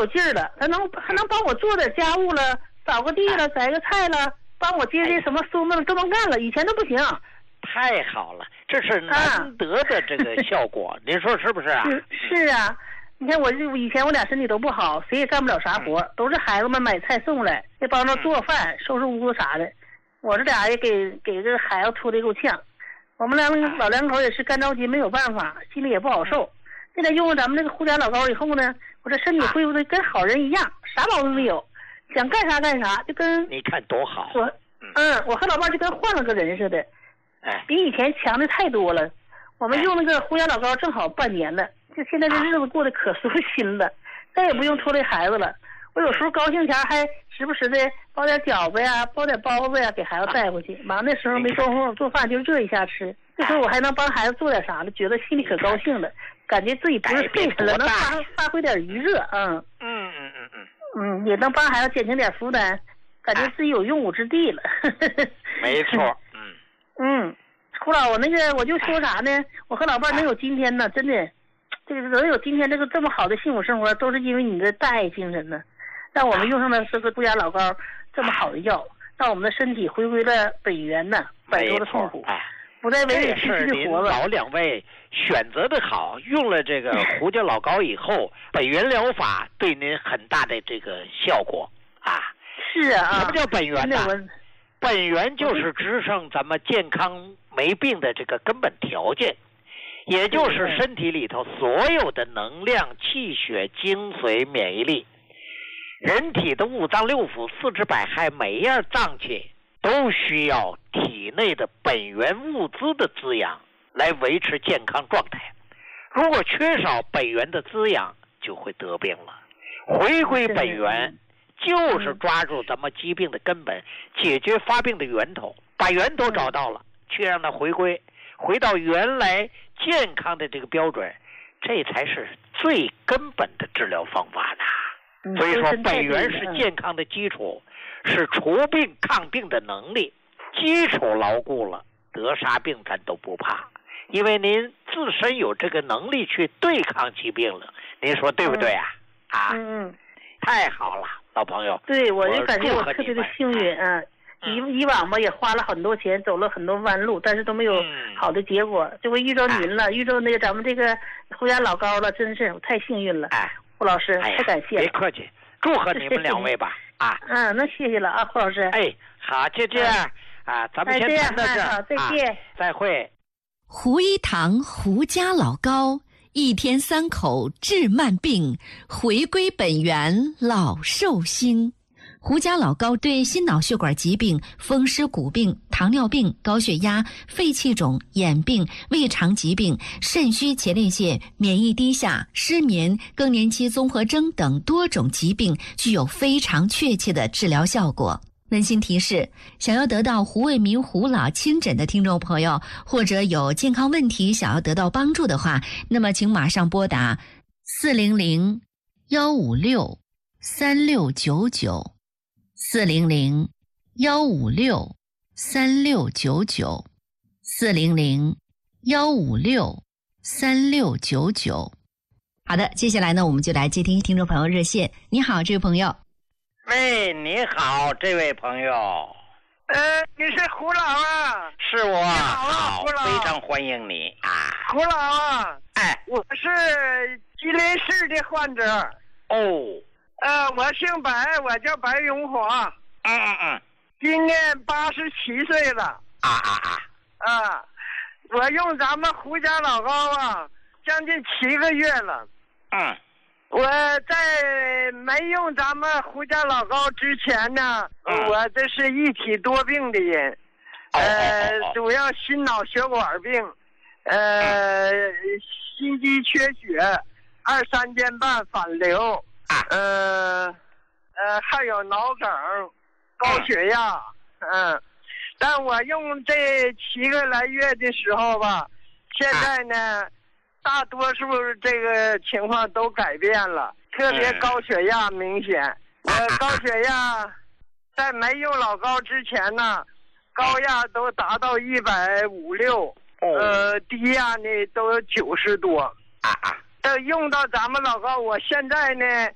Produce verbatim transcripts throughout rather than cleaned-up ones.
有劲儿了，他能还能帮我做点家务了，扫个地了，摘个菜了，帮我接这什么松子都能干了，以前都不行。 太好了，这是难得的这个效果，啊、您说是不是啊？ 是是啊，你看我以前我俩身体都不好，谁也干不了啥活，嗯、都是孩子们买菜送来，也帮着做饭、收拾屋子啥的。我这俩也给给这个孩子拖得够呛。我们两个老两口也是干着急，没有办法，心里也不好受。现在用了咱们这个护甲老膏以后呢，我这身体恢复的跟好人一样，啥毛病没有，想干啥干啥，就跟你看多好。 我嗯，我和老伴就跟换了个人似的。比以前强的太多了。我们用那个护甲老膏正好半年了，就现在这日子过得可舒心了，再也不用拖累孩子了。我有时候高兴前还时不时的包点饺子呀，包点包子呀，给孩子带回去。忙那时候没工夫做饭，就热一下吃。这时候我还能帮孩子做点啥了，觉得心里可高兴了，感觉自己不是废人了，能发发挥点余热。嗯嗯嗯嗯嗯嗯，也能帮孩子减轻点负担，感觉自己有用武之地了。 没错。 嗯，胡老，我那个我就说啥呢？我和老伴能有今天呢，真的，这个能有今天这个这么好的幸福生活，都是因为你的大爱精神呢，让我们用上了这个护甲老膏这么好的药，让我们的身体回归了本源呢，摆脱了痛苦，不再委委屈屈的活了。 老两位选择的好，用了这个护甲老膏以后，本源疗法对您很大的这个效果啊。 是啊， 什么叫本源呢？本源就是支撑咱们健康没病的这个根本条件，也就是身体里头所有的能量、气血、精髓、免疫力。人体的五脏六腑、四肢百骸，每一样脏器都需要体内的本源物资的滋养来维持健康状态。如果缺少本源的滋养，就会得病了。回归本源就是抓住咱们疾病的根本，解决发病的源头，把源头找到了，去让它回归，回到原来健康的这个标准，这才是最根本的治疗方法呢。所以说，本源是健康的基础，是除病抗病的能力。基础牢固了，得啥病咱都不怕，因为您自身有这个能力去对抗疾病了。您说对不对啊？啊， 嗯， 太好了。老朋友， 对，我就感觉我特别的幸运啊！以以往吧也花了很多钱，走了很多弯路，但是都没有好的结果。这回遇着您了，遇着那个咱们这个护甲老膏了，真是我太幸运了。哎，胡老师，太感谢了。 别客气，祝贺你们两位吧！啊， 嗯，那谢谢了啊，胡老师。 哎，好，就这样啊，咱们先谈到这儿， 好，再见， 再会。 胡一堂胡家老膏。一天三口治慢病，回归本源老寿星。胡家老膏对心脑血管疾病、风湿骨病、糖尿病、高血压、肺气肿、眼病、胃肠疾病、肾虚前列腺、免疫低下、失眠、更年期综合征等多种疾病具有非常确切的治疗效果。温馨提示，想要得到胡卫民胡老亲诊的听众朋友，或者有健康问题想要得到帮助的话，那么请马上拨打四零零幺五六三六九九四零零幺五六三六九九四零零幺五六三六九九。好的，接下来呢，我们就来接听听众朋友热线。你好，这位朋友。 喂，你好，这位朋友。 呃，你是胡老啊？ 是我。 你好啊，胡老。 非常欢迎你啊， 胡老啊。 哎， 我是吉林市的患者。 哦。 呃，我姓白，我叫白荣华。 嗯嗯嗯。 今年八十七岁了。 啊啊啊。 啊，我用咱们胡家老膏啊，将近七个月了。 嗯。 我在没用咱们胡家老膏之前呢，嗯、我这是一体多病的人， 哦、 呃， 哦哦主要心脑血管病，呃，嗯、心肌缺血，二三间半反流， 啊、 呃，呃，还有脑梗，高血压，嗯、呃，但我用这七个来月的时候吧，现在呢。啊大多数这个情况都改变了，特别高血压明显。呃，高血压在没用老膏之前呢，高压都达到一百五六，呃，低压呢都有九十多。呃，用到咱们老膏，我现在呢，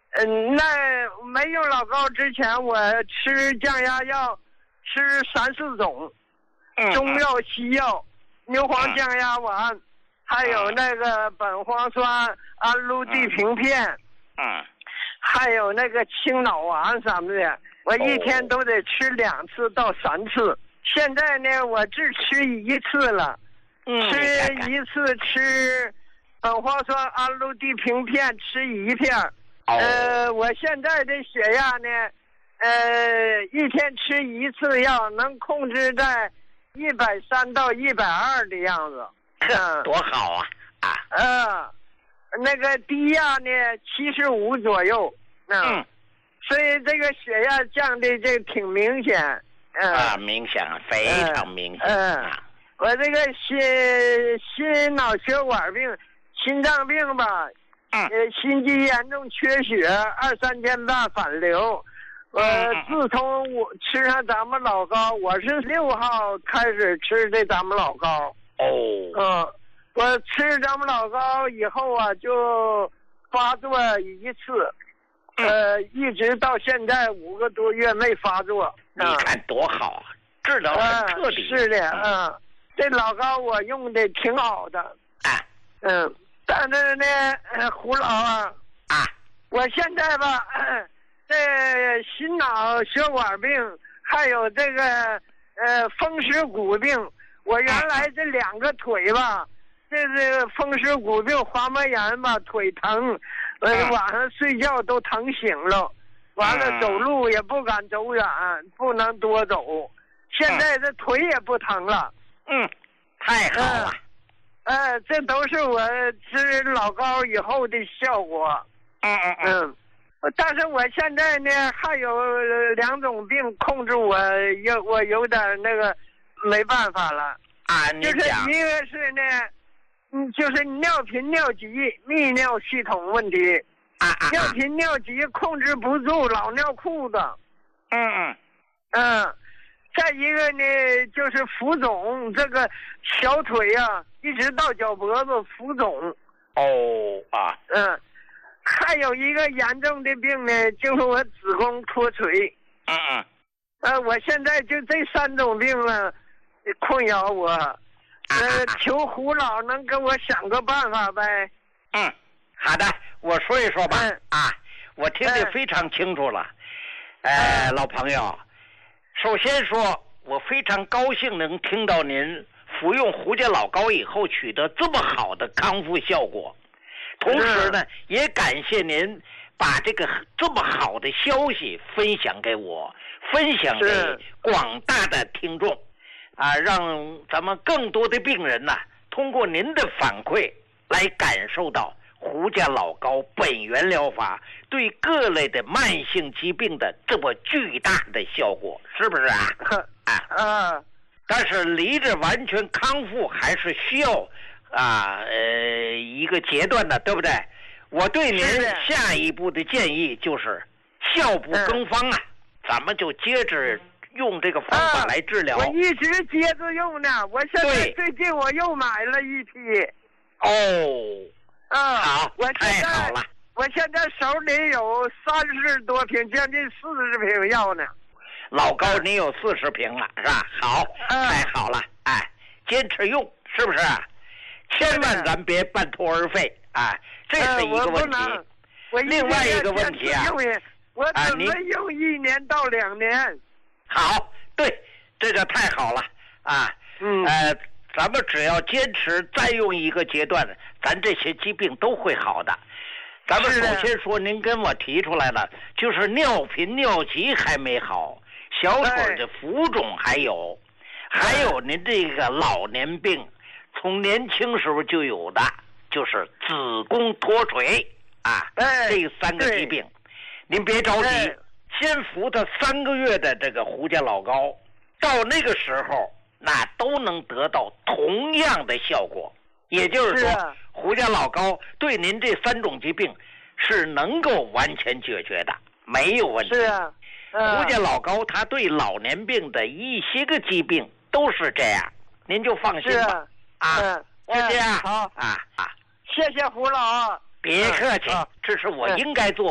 嗯，那没用老高之前，我吃降压药，吃三四种， 嗯、 中药、西药，牛黄降压丸，嗯、还有那个苯磺酸氨氯地平片， 嗯， 还有那个清脑丸什么的，我一天都得吃两次到三次。现在呢，我只吃一次了， 嗯、 吃一次吃苯磺酸氨氯地平片，吃一片。呃，我现在的血压呢，呃，一天吃一次药，能控制在一百三到一百二的样子。 嗯，多好啊！啊， 呃，那个低压呢，七十五左右。 嗯， 所以这个血压降的这挺明显。嗯、 啊，明显，非常明显。 嗯、呃呃，我这个心心脑血管病、心脏病吧。 嗯， 呃，心肌严重缺血，二三天半反流。呃，自从我吃上咱们老高，我是六号开始吃的咱们老高。 哦。 嗯，我吃咱们老高以后啊，就发作一次，呃，一直到现在五个多月没发作。 你看多好啊，治疗很彻底。 嗯、是的，嗯，这老高我用的挺好的。 啊， 嗯。但是呢，呃，胡老啊， 啊， 我现在吧，这心脑血管病，还有这个呃风湿骨病，我原来这两个腿吧，这是风湿骨病、滑膜炎吧，腿疼，呃，晚上睡觉都疼醒了，完了走路也不敢走远，不能多走。现在这腿也不疼了。 嗯，太好了。 嗯呃，这都是我吃老高以后的效果。 嗯嗯嗯。但是我现在呢，还有两种病控制我，有我有点那个没办法了。 啊，你就是一个是呢，嗯，就是尿频尿急、泌尿系统问题。 啊啊。 尿频尿急控制不住，老尿裤子。 嗯嗯。 嗯。再一个呢，就是浮肿，这个小腿啊，一直到脚脖子浮肿。 哦啊， 嗯，还有一个严重的病呢，就是我子宫脱垂。 嗯嗯。 呃，我现在就这三种病啊，困扰我。呃，求胡老能给我想个办法呗。 嗯，好的，我说一说吧。 嗯、 啊，我听得非常清楚了。嗯、呃，老朋友。首先说，我非常高兴能听到您服用胡家老高以后取得这么好的康复效果，同时呢，也感谢您把这个这么好的消息分享给我，分享给广大的听众，啊，让咱们更多的病人呢，通过您的反馈来感受到胡家老高本源疗法对各类的慢性疾病的这么巨大的效果，是不是啊？啊啊！ 但是离着完全康复还是需要啊呃一个阶段的，对不对？我对您下一步的建议就是效不更方啊，嗯、咱们就接着用这个方法来治疗。 啊、我一直接着用呢，我现在最近我又买了一批。 哦。 啊， 好， 我太好了！ 我现在手里有三十多瓶，将近四十瓶药呢。 老高，你有四十瓶了，是吧？好， 嗯、 太好了！哎，坚持用，是不是？千万咱别半途而废啊！这是一个问题。 呃、我另外一个问题啊， 我准备用一年到两年。 啊、好，对，这个太好了啊！ 嗯， 呃，咱们只要坚持再用一个阶段，咱这些疾病都会好的。咱们首先说，您跟我提出来了，就是尿频尿急还没好，小腿的浮肿还有， 哎、 还有您这个老年病，从年轻时候就有的，就是子宫脱垂啊， 哎、 这三个疾病，您别着急， 哎、 先服他三个月的这个胡家老高，到那个时候。那都能得到同样的效果，也就是说， 是啊、 胡家老高对您这三种疾病是能够完全解决的，没有问题。 是啊， 啊胡家老高他对老年病的一些个疾病都是这样，您就放心吧。 啊， 啊， 就这样。 好啊啊， 谢谢胡老。 别客气， 嗯、 这是我应该做的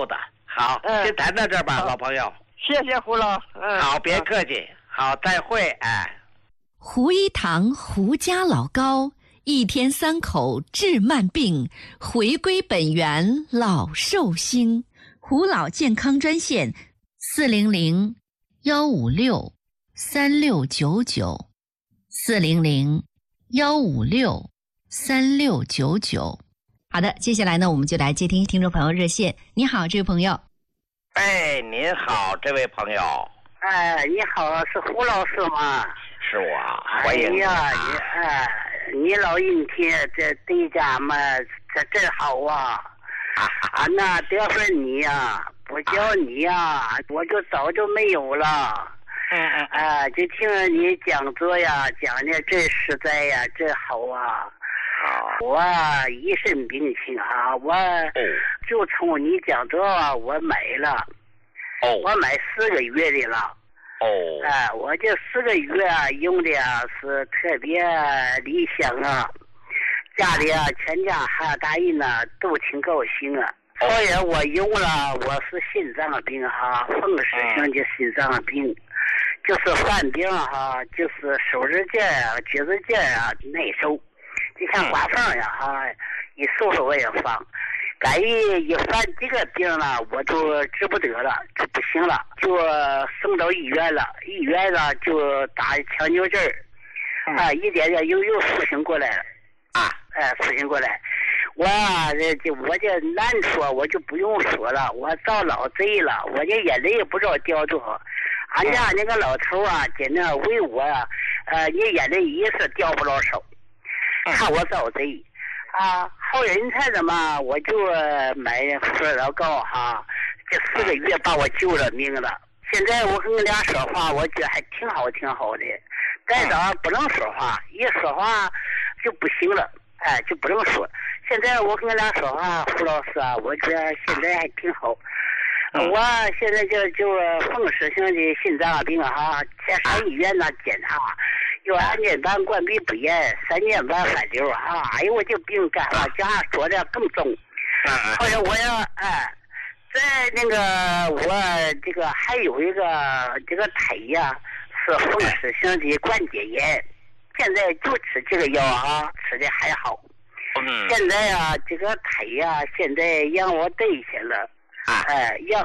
好， 嗯、 先谈到这儿吧，老朋友。 谢谢胡老。嗯， 好，别客气。好，再会。哎， 胡一堂胡家老高，一天三口治慢病，回归本源老寿星。胡老健康专线：四零零幺五六三六九九，四零零幺五六三六九九。好的，接下来呢，我们就来接听听众朋友热线。你好，这位朋友。 哎，您好，这位朋友。 哎，你好，是胡老师吗？ 是我，欢迎你。 哎呀，你哎，你老人天这对家嘛，这真好啊！啊，那得分你呀，不叫你呀，我就早就没有了。 嗯嗯哎，就听你讲座呀，讲的真实在呀，真好啊。我一身病情啊，我就从你讲座啊，我买了， 哦， 我买四个月的了。 哦， 哎，我这四个月啊，用的啊是特别理想啊，家里啊全家还大人呢都挺高兴啊。后来我用了，我是心脏病哈，风湿性的心脏病，就是犯病哈，就是手指尖啊、脚趾尖啊难受，就像刮风呀哈，一收拾我也放。敢一一犯这个病了，我就治不得了，就不行了，就送到医院了。医院了就打强扭针儿，啊，一点点又又苏醒过来了，啊，哎，苏醒过来。我这这我这难处我就不用说了，我遭老贼了，我这眼泪也不知道掉多少。俺家那个老头啊，在那为我，呃，你眼泪一是掉不老少，看我遭贼。啊，好人才的嘛，我就买胡老高哈，这四个月把我救了命了。现在我跟你俩说话，我觉得还挺好，挺好的。再早不能说话，一说话就不行了，哎，就不能说。现在我跟你俩说话，胡老师啊，我觉得现在还挺好。我现在就就风湿性的心脏病哈，先上医院那检查。有二年半关闭不严，三年半反流啊！哎呦，我这病干了，这还说的更重。后来我要哎，在那个我这个还有一个这个胎呀，是风湿性的关节炎，现在就吃这个药啊，吃的还好。现在啊，这个胎呀，现在让我带下了，哎，让